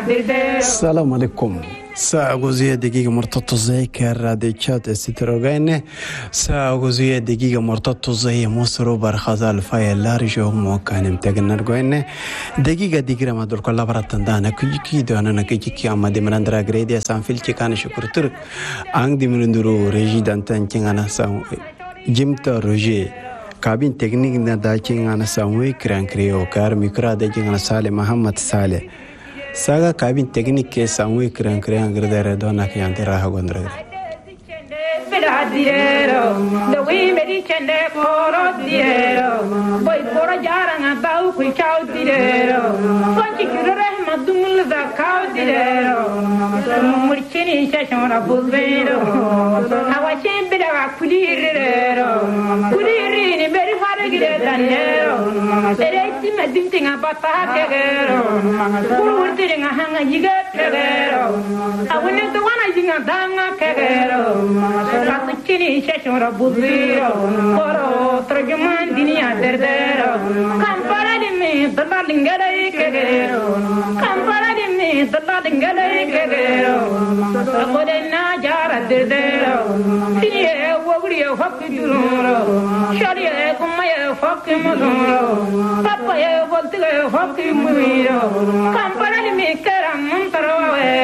السلام عليكم. سأغذية دقيقة مرتبطة زي كراديتشات استروغين سأغذية دقيقة مرتبطة زي مصر برخزال فاي لارجو موكان امتغنر غوين دقيقة ما دور كلا براتن دانا كيكي دانا كيكي اما دي مرندرا غريديا سانفيل كان شكر ترك ان دي مرندرو ريجي دانتان كيغانا سان جيمتا روجي كابين تكنيك ندا كيغانا سانوي كران كريو كار ميكرا دي كيغانا سالي محمد سالي saga kabin teknik ke sanwe kran gredere dona ke yantera ha gondre Biladiero the we medi chende poro diero boy poro jaranga bau ku chau diero konchi kirore madumul da kau diero murchini chashora buzero hawa chembira kulirero kulirini beri fare gire danero sereti medintinga bata kegero kururtinga hanga yiga kegero awune to wana jinga danga kegero Kini shashora buziro Koro trajuman diniya derdero Kampara dimi dalalingala ikegero Kampara dimi dalalingala ikegero Akode na jara derdero Tiniye wagriye fakki dururo Shariye kumaye fakki muduro Papaye voltige fakki muiro Kampara dimi keram muntarawe